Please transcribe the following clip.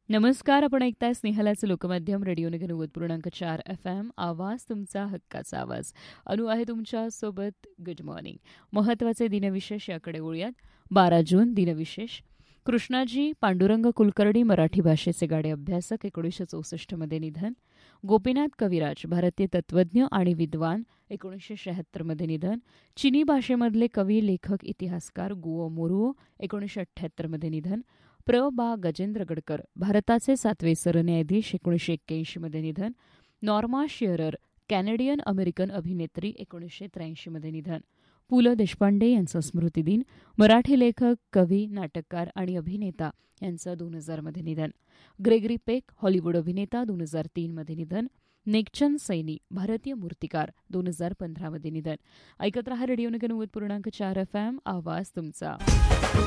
नमस्कार. आपण ऐकताय स्नेहलाचं लोकमाध्यम रेडिओ नगर 90.4 FM. आवाज तुमचा हक्काचा आवाज. अनु आहे तुमच्यासोबत. Good morning. महत्त्वाचे दिनविशेष याकडे वळूयात. 12 जून दिनविशेष. कृष्णाजी पांडुरंग कुलकर्णी मराठी भाषेचे गाडे अभ्यासक 1964 मध्ये निधन. गोपीनाथ कविराज भारतीय तत्त्वज्ञ आणि विद्वान 1976 मध्ये निधन. चिनी भाषेमधले कवी लेखक इतिहासकार गुओ मोरुओ 1978 मध्ये निधन. बा गजेंद्र गडकर भारताचे 7वे सरन्यायाधीश 1981 मध्ये निधन. नॉर्मा शेअरर कॅनेडियन अमेरिकन अभिनेत्री 1983 मध्ये निधन. पु ल देशपांडे यांचा स्मृतिदिन. मराठी लेखक कवी नाटककार आणि अभिनेता यांचं 2000 मध्ये निधन. ग्रेगरी पेक हॉलिवूड अभिनेता 2003 मध्ये निधन. नेकचंद सैनी भारतीय मूर्तिकार 2015 मध्ये निधन. ऐकत रहा रेडिओ नगर 90.4 FM. आवाज तुमचा.